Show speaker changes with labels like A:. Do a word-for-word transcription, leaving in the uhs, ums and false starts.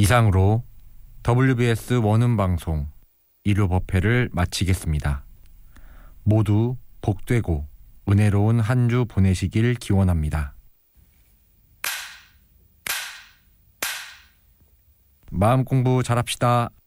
A: 이상으로 더블유비에스 원음 방송 일요 법회를 마치겠습니다. 모두 복되고 은혜로운 한 주 보내시길 기원합니다. 마음 공부 잘합시다.